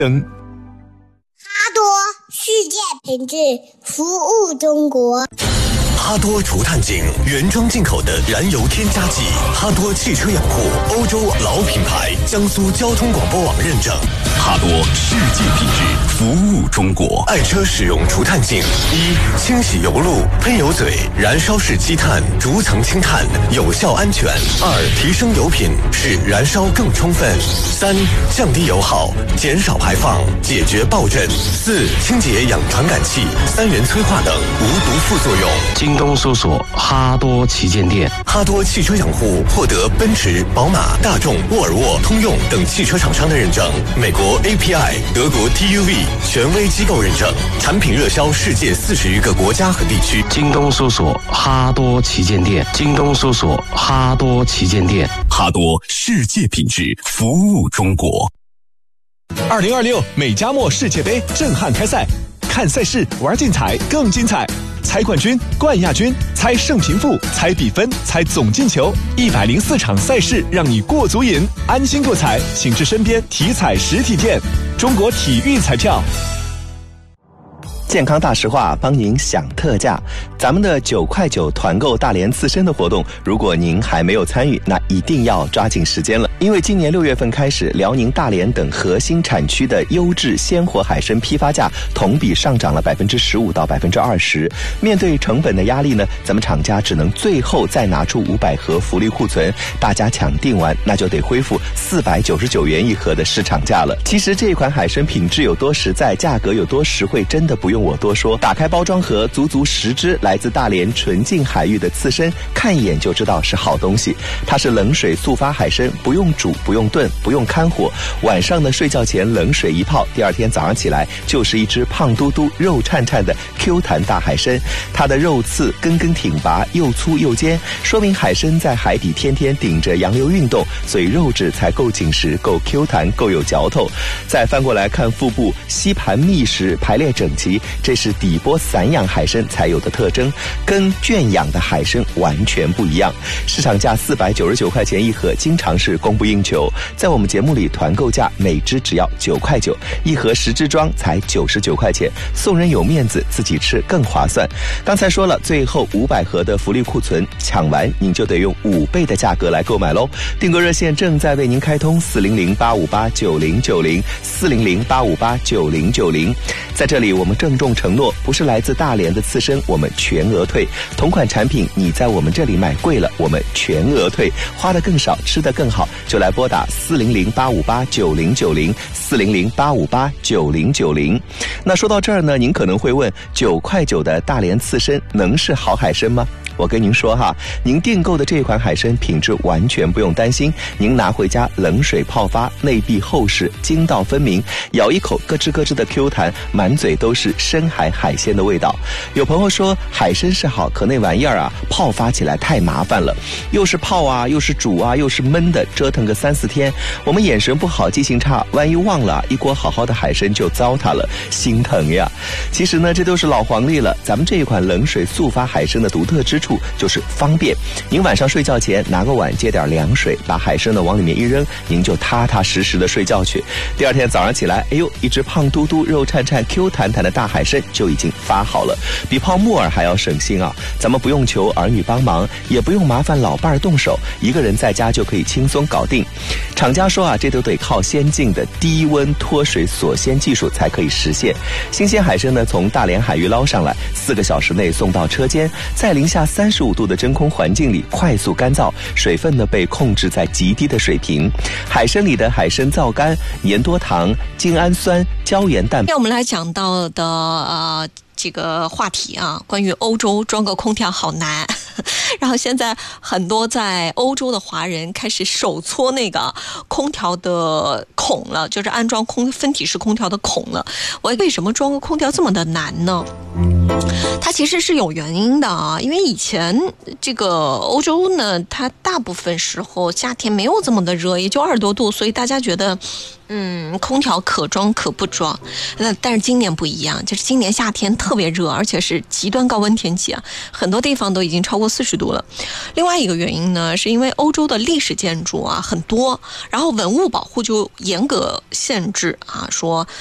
哈多世界品质，服务中国。 哈多除碳井原装进口的燃油添加剂，哈多汽车养护欧洲老品牌，江苏交通广播网认证。哈多世界品质，服务中国。爱车使用除碳井：一、清洗油路、喷油嘴、燃烧式积碳，逐层清碳，有效安全；二、提升油品，使燃烧更充分；三、降低油耗，减少排放，解决爆震；四、清洁氧传感器、三元催化等无毒副作用。 京东搜索哈多旗舰店。 哈多汽车养护获得奔驰、宝马、大众、沃尔沃、通用等汽车厂商的认证，美国 API、德国 TUV 权威机构认证，产品热销世界40余个国家和地区。 京东搜索哈多旗舰店。京东搜索哈多旗舰店。 哈多世界品质，服务中国。 2026美加墨世界杯震撼开赛，看赛事，玩竞彩更精彩。猜冠军、冠亚军，猜胜平负，猜比分，猜总进球，104场赛事让你过足瘾。安心购彩，请至身边体彩实体店。中国体育彩票。 健康大实话，帮您享特价。咱们的9块9团购大连刺身的活动，如果您还没有参与，那一定要抓紧时间了。因为今年6月份开始，辽宁大连等核心产区的优质鲜活海参批发价同比上涨了15%到20%。面对成本的压力呢，咱们厂家只能最后再拿出500盒福利库存，大家抢订完，那就得恢复499元一盒的市场价了。其实这款海参品质有多实在，价格有多实惠，真的不用我多说。打开包装盒，足10只来自大连纯净海域的刺身，看一眼就知道是好东西。它是冷水速发海参，不用煮，不用炖，不用看火，晚上呢睡觉前冷水一泡，第二天早上起来就是一只胖嘟嘟、肉颤颤的 Q 弹大海参。它的肉刺根根挺拔，又粗又尖，说明海参在海底天天顶着洋流运动，所以肉质才够紧实、够 Q 弹、够有嚼头。再翻过来看腹部，吸盘密实，排列整齐，这是底波散养海参才有的特征，跟圈养的海参完全不一样。市场价499块钱一盒，经常是供不应求。在我们节目里，团购价每只只要9块9，一盒10只装才99块钱，送人有面子，自己吃更划算。刚才说了，最后500盒的福利库存抢完，您就得用5倍的价格来购买喽。订购热线正在为您开通，400-858-9090，400-858-9090。在这里，我们郑重承诺，不是来自大连的刺身，我们全额退；同款产品你在我们这里买贵了，我们全额退，花得更少，吃得更好，就来拨打400-858-9090，400-858-9090。那说到这儿呢，您可能会问，9块9的大连刺身能是好海参吗？我跟您说哈，您订购的这款海参品质完全不用担心，您拿回家冷水泡发，内壁厚实，筋道分明，咬一口咯吱咯吱的 Q 弹，满嘴都是深海海鲜的味道。有朋友说海参是好，可那玩意儿啊，泡发起来太麻烦了，又是泡啊，又是煮啊，又是焖的，折腾个3-4天，我们眼神不好，记性差，万一忘了，一锅好好的海参就糟蹋了，心疼呀。其实呢，这都是老黄历了，咱们这一款冷水速发海参的独特之处就是方便。您晚上睡觉前拿个碗接点凉水，把海参呢往里面一扔，您就踏踏实实的睡觉去。第二天早上起来，哎呦，一只胖嘟嘟、肉颤颤、Q 弹弹的大海参就已经发好了，比泡木耳还要省心啊！咱们不用求儿女帮忙，也不用麻烦老伴儿动手，一个人在家就可以轻松搞定。厂家说啊，这都得靠先进的低温脱水锁鲜技术才可以实现。新鲜海参呢，从大连海域捞上来，4个小时内送到车间，在零下35度的真空环境里快速干燥，水分呢被控制在极低的水平。海参里的海参皂苷、粘多糖、精氨酸、胶原蛋白。 我们来讲到的这个话题啊，关于欧洲装个空调好难。然后现在很多在欧洲的华人开始手搓那个空调的孔了，就是安装分体式空调的孔了。为什么装个空调这么的难呢？ 它其实是有原因的啊，因为以前这个欧洲呢，它大部分时候夏天没有这么的热，也就20多度，所以大家觉得空调可装可不装。但是今年不一样，就是今年夏天特别热，而且是极端高温天气啊，很多地方都已经超过40度了。另外一个原因呢，是因为欧洲的历史建筑啊很多，然后文物保护就严格限制啊，说